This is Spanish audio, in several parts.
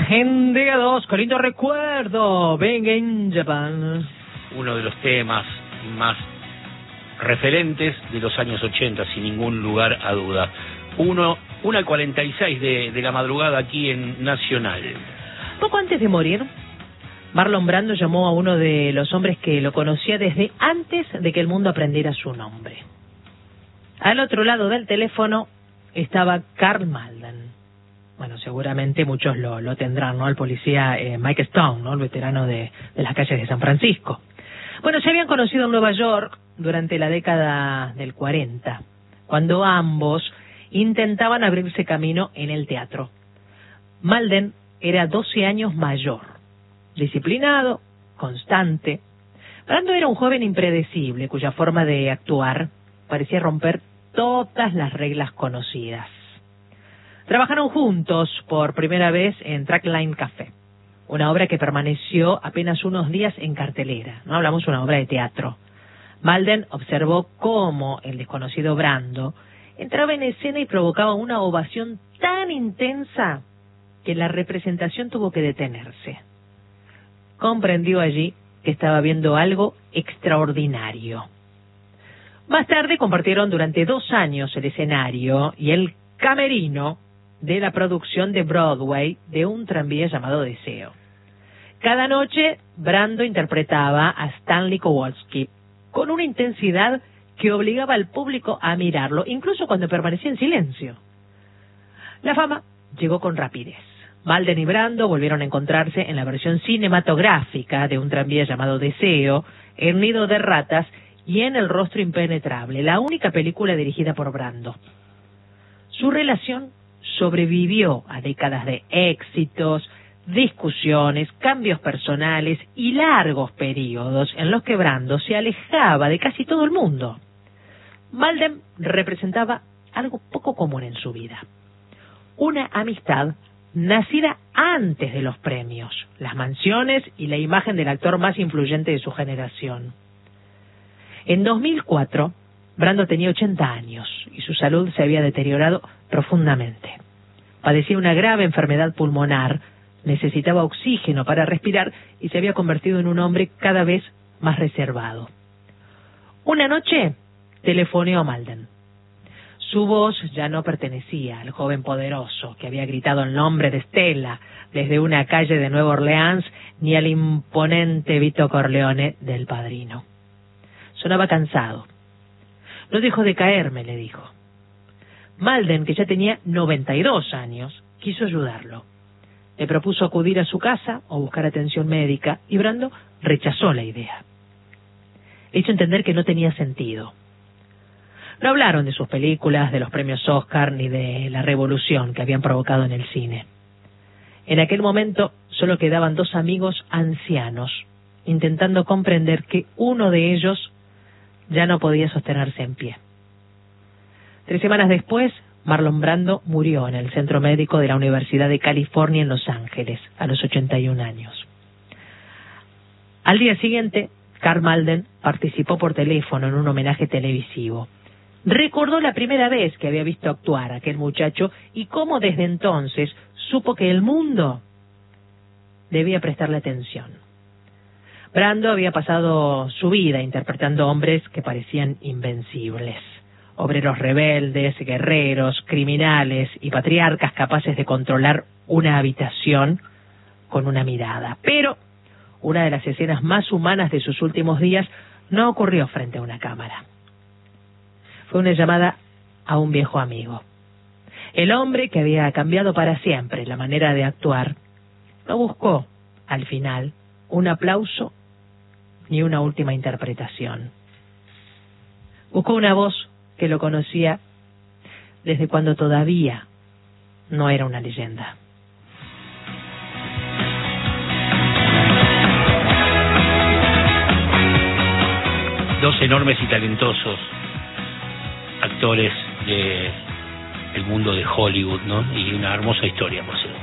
Agente A2, con lindo recuerdo, Venga in Japan. Uno de los temas más referentes de los años 80, sin ningún lugar a duda. 1:46 de la madrugada aquí en Nacional. Poco antes de morir, Marlon Brando llamó a uno de los hombres que lo conocía desde antes de que el mundo aprendiera su nombre. Al otro lado del teléfono estaba Karl Malden. Bueno, seguramente muchos lo tendrán, ¿no? El policía Mike Stone, ¿no? El veterano de las calles de San Francisco. Bueno, se habían conocido en Nueva York durante la década del 40, cuando ambos intentaban abrirse camino en el teatro. Malden era 12 años mayor, disciplinado, constante. Brando era un joven impredecible, cuya forma de actuar parecía romper todas las reglas conocidas. Trabajaron juntos por primera vez en Trackline Café, una obra que permaneció apenas unos días en cartelera. No hablamos de una obra de teatro. Malden observó cómo el desconocido Brando entraba en escena y provocaba una ovación tan intensa que la representación tuvo que detenerse. Comprendió allí que estaba viendo algo extraordinario. Más tarde compartieron durante 2 años el escenario y el camerino de la producción de Broadway de un tranvía llamado Deseo. Cada noche Brando interpretaba a Stanley Kowalski con una intensidad que obligaba al público a mirarlo, incluso cuando permanecía en silencio. La fama llegó con rapidez. Malden y Brando volvieron a encontrarse en la versión cinematográfica de un tranvía llamado Deseo, El nido de ratas y En el rostro impenetrable, la única película dirigida por Brando. Su relación sobrevivió a décadas de éxitos, discusiones, cambios personales y largos periodos en los que Brando se alejaba de casi todo el mundo. Malden representaba algo poco común en su vida: una amistad nacida antes de los premios, las mansiones y la imagen del actor más influyente de su generación. En 2004, Brando tenía 80 años y su salud se había deteriorado profundamente. Padecía una grave enfermedad pulmonar, necesitaba oxígeno para respirar y se había convertido en un hombre cada vez más reservado. Una noche telefoneó a Malden. Su voz ya no pertenecía al joven poderoso que había gritado el nombre de Stella desde una calle de Nueva Orleans, ni al imponente Vito Corleone del Padrino. Sonaba cansado. No dejó de caerme, le dijo. Malden, que ya tenía 92 años, quiso ayudarlo. Le propuso acudir a su casa o buscar atención médica y Brando rechazó la idea. Le hizo entender que no tenía sentido. No hablaron de sus películas, de los premios Oscar, ni de la revolución que habían provocado en el cine. En aquel momento solo quedaban 2 amigos ancianos, intentando comprender que uno de ellos ya no podía sostenerse en pie. 3 semanas después, Marlon Brando murió en el centro médico de la Universidad de California en Los Ángeles, a los 81 años. Al día siguiente, Karl Malden participó por teléfono en un homenaje televisivo. Recordó la primera vez que había visto actuar a aquel muchacho y cómo desde entonces supo que el mundo debía prestarle atención. Brando había pasado su vida interpretando hombres que parecían invencibles. Obreros rebeldes, guerreros, criminales y patriarcas capaces de controlar una habitación con una mirada. Pero una de las escenas más humanas de sus últimos días no ocurrió frente a una cámara. Fue una llamada a un viejo amigo. El hombre que había cambiado para siempre la manera de actuar no buscó, al final, un aplauso ni una última interpretación. Buscó una voz que lo conocía desde cuando todavía no era una leyenda. Dos enormes y talentosos actores del mundo de Hollywood, ¿no? Y una hermosa historia, por cierto.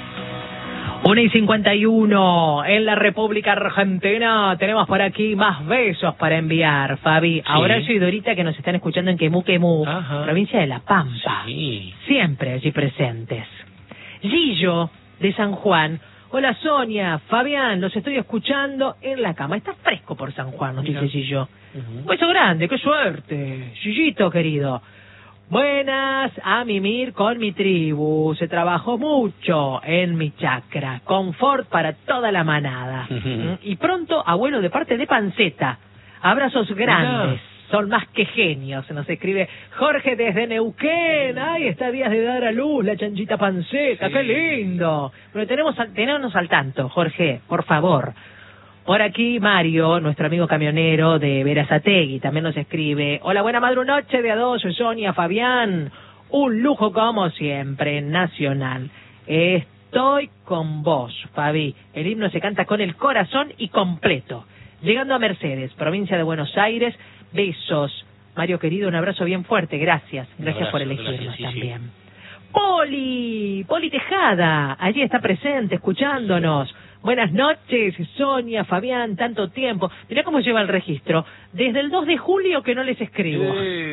1:51 en la República Argentina. Tenemos por aquí más besos para enviar, Fabi. Sí. A Horacio y Dorita, que nos están escuchando en Quemú, provincia de La Pampa. Sí. Siempre allí presentes. Gillo de San Juan. Hola Sonia, Fabián, los estoy escuchando en la cama. Está fresco por San Juan, nos dice Gillo. Un beso grande, qué suerte. Gillito, querido. Buenas, a mimir con mi tribu. Se trabajó mucho en mi chacra. Confort para toda la manada. Y pronto, abuelo de parte de Panceta. Abrazos grandes. Son más que genios. Nos escribe Jorge desde Neuquén. Ay, está días de dar a luz la chanchita Panceta. Sí. Qué lindo. Pero tenemos al tanto, Jorge, por favor. Por aquí Mario, nuestro amigo camionero de Berazategui, también nos escribe: hola, buena madrunoche de a dos, Sonia, Fabián. Un lujo como siempre, nacional. Estoy con vos, Fabi. El himno se canta con el corazón y completo. Llegando a Mercedes, provincia de Buenos Aires. Besos. Mario querido, un abrazo bien fuerte. Gracias. Gracias por elegirnos también. Sí. Poli Tejada, allí está presente, escuchándonos. Buenas noches, Sonia, Fabián, tanto tiempo. Mirá cómo lleva el registro. Desde el 2 de julio que no les escribo.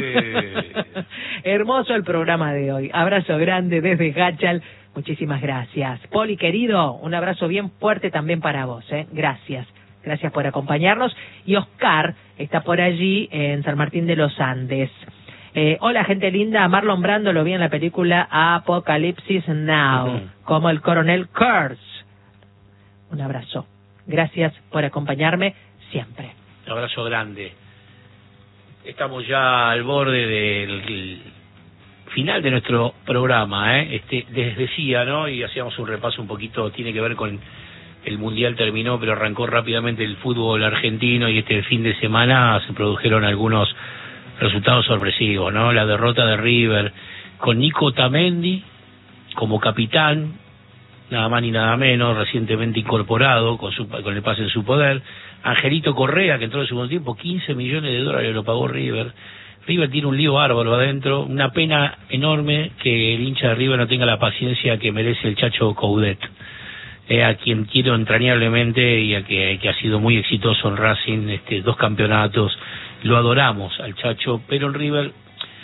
Hermoso el programa de hoy. Abrazo grande desde Gachal. Muchísimas gracias. Poli, querido, un abrazo bien fuerte también para vos. Gracias. Gracias por acompañarnos. Y Oscar está por allí en San Martín de los Andes. Hola, gente linda. Marlon Brando lo vi en la película Apocalipsis Now, como el coronel Kurtz. Un abrazo. Gracias por acompañarme siempre. Un abrazo grande. Estamos ya al borde del final de nuestro programa, les decía, ¿no? Y hacíamos un repaso un poquito, tiene que ver con el Mundial terminó, pero arrancó rápidamente el fútbol argentino y este fin de semana se produjeron algunos resultados sorpresivos, ¿no? La derrota de River con Nico Otamendi como capitán, nada más ni nada menos, recientemente incorporado con el pase en su poder. Angelito Correa, que entró en el segundo tiempo, $15 millones lo pagó River. River tiene un lío bárbaro adentro, una pena enorme que el hincha de River no tenga la paciencia que merece el Chacho Coudet, a quien quiero entrañablemente y a que ha sido muy exitoso en Racing, 2 campeonatos, lo adoramos al Chacho, pero en River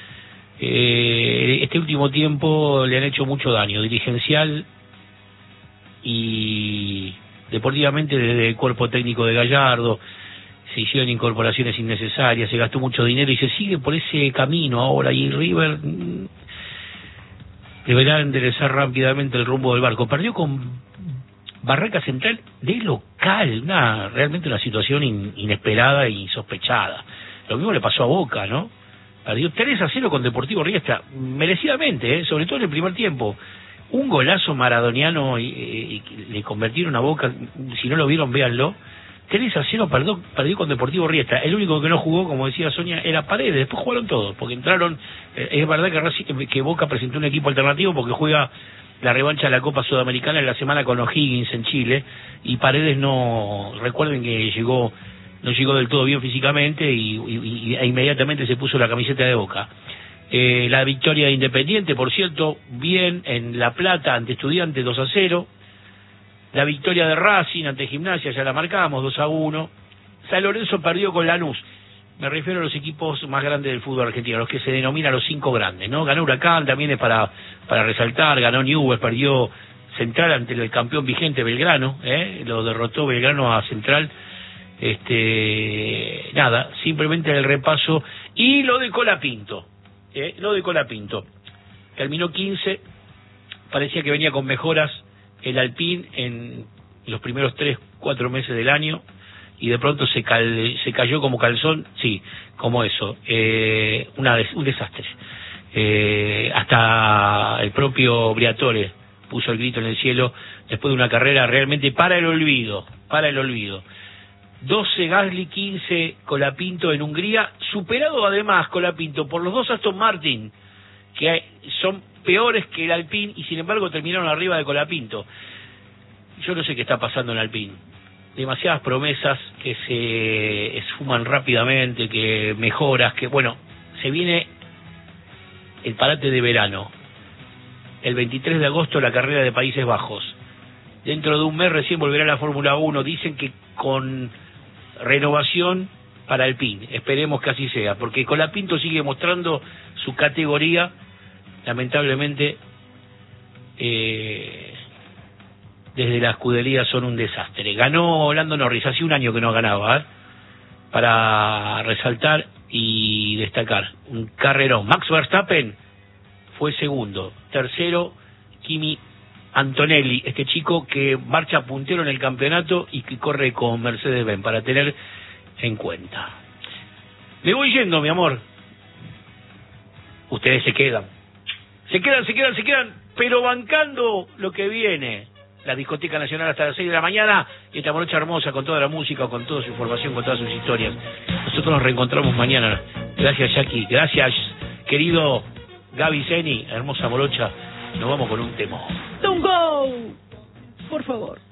este último tiempo le han hecho mucho daño, dirigencial y deportivamente. Desde el cuerpo técnico de Gallardo se hicieron incorporaciones innecesarias, se gastó mucho dinero y se sigue por ese camino ahora, y River deberá enderezar rápidamente el rumbo del barco. Perdió con Barraca Central de local, realmente una situación inesperada e insospechada. Lo mismo le pasó a Boca, ¿no? Perdió 3-0 con Deportivo Riestra, merecidamente, sobre todo en el primer tiempo. Un golazo maradoniano y le convirtieron a Boca, si no lo vieron, véanlo. 3-0 perdió con Deportivo Riestra. El único que no jugó, como decía Sonia, era Paredes. Después jugaron todos, porque entraron. Es verdad que Boca presentó un equipo alternativo porque juega la revancha de la Copa Sudamericana en la semana con O'Higgins en Chile, y Paredes recuerden que no llegó del todo bien físicamente e inmediatamente se puso la camiseta de Boca. La victoria de Independiente, por cierto, bien en La Plata ante Estudiantes, 2-0. La victoria de Racing ante Gimnasia, ya la marcamos, 2-1. San Lorenzo perdió con Lanús. Me refiero a los equipos más grandes del fútbol argentino, los que se denominan los 5 grandes, ¿no? Ganó Huracán, también es para resaltar, ganó Newell's, perdió Central ante el campeón vigente Belgrano, lo derrotó Belgrano a Central. Simplemente el repaso. Y lo de Colapinto, terminó 15, parecía que venía con mejoras el Alpine en los primeros 3-4 meses del año, y de pronto se cayó como calzón, sí, como eso, un desastre. Hasta el propio Briatore puso el grito en el cielo después de una carrera realmente para el olvido. 12 Gasly, 15 Colapinto en Hungría, superado además Colapinto por los 2 Aston Martin, que son peores que el Alpine, y sin embargo terminaron arriba de Colapinto. Yo no sé qué está pasando en Alpine. Demasiadas promesas que se esfuman rápidamente, que mejoras, que se viene el parate de verano. El 23 de agosto la carrera de Países Bajos. Dentro de un mes recién volverá la Fórmula 1. Dicen que con renovación para Alpine. Esperemos que así sea, porque Colapinto sigue mostrando su categoría. Lamentablemente desde la escudería son un desastre. Ganó Lando Norris, hace un año que no ganaba, para resaltar y destacar. Un carrerón. Max Verstappen fue segundo. Tercero, Kimi Antonelli, este chico que marcha puntero en el campeonato y que corre con Mercedes-Benz, para tener en cuenta. Me voy yendo, mi amor. Ustedes se quedan, pero bancando lo que viene. La Discoteca Nacional hasta las 6 de la mañana, y esta noche hermosa con toda la música, con toda su información, con todas sus historias. Nosotros nos reencontramos mañana. Gracias, Jackie. Gracias, querido Gaby Zeni, hermosa morocha. Nos vamos con un temón. Don't go, por favor.